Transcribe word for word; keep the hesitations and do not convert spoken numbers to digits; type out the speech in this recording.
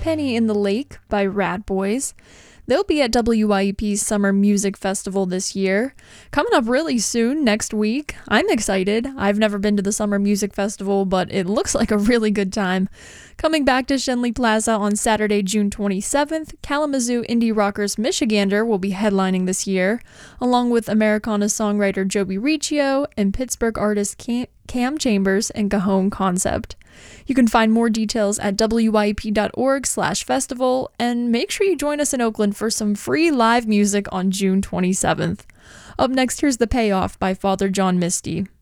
Penny in the Lake by Rat Boys. They'll be at W Y E P's Summer Music Festival this year. Coming up really soon, next week. I'm excited. I've never been to the Summer Music Festival, but it looks like a really good time. Coming back to Schenley Plaza on Saturday, June twenty-seventh, Kalamazoo indie rockers Michigander will be headlining this year, along with Americana songwriter Joby Riccio and Pittsburgh artist Cam, Cam Chambers and Cajon Concept. You can find more details at W Y E P dot org slash festival, and make sure you join us in Oakland for some free live music on June twenty-seventh. Up next, here's The Payoff by Father John Misty.